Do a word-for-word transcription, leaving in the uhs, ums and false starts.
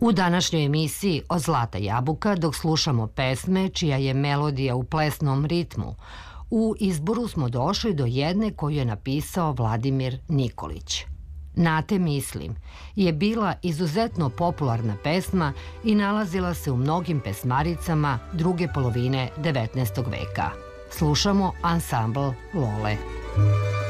U današnjoj emisiji o Zlata jabuka, dok slušamo pesme čija je melodija u plesnom ritmu, u izboru smo došli do jedne koju je napisao Vladimir Nikolić. Na te mislim je bila izuzetno popularna pesma i nalazila se u mnogim pesmaricama druge polovine devetnaestog veka. Slušamo ansambl Lole.